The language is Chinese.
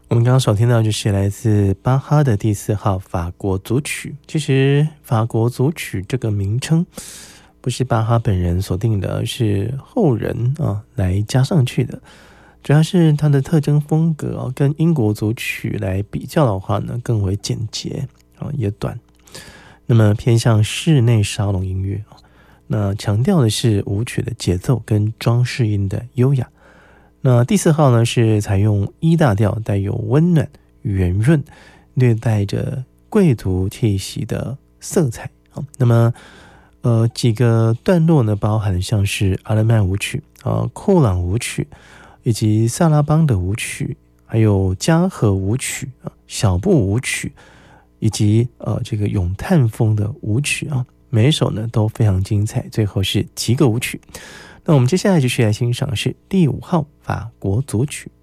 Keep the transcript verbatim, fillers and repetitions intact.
我们刚刚所听到就是来自巴哈的第四号法国组曲。其实法国组曲这个名称不是巴哈本人所定的，而是后人啊来加上去的。主要是它的特征风格啊，跟英国组曲来比较的话呢，更为简洁啊，也短。那么偏向室内沙龙音乐，那强调的是舞曲的节奏跟装饰音的优雅。那第四号呢是采用E大调，带有温暖、圆润、略带着贵族气息的色彩。那么呃几个段落呢，包含像是阿勒曼舞曲、呃库朗舞曲，以及萨拉邦的舞曲，还有嘉禾舞曲、小步舞曲，以及呃这个咏叹风的舞曲啊，每一首呢都非常精彩。最后是几个舞曲。那我们接下来继续来欣赏是第五号法国组曲。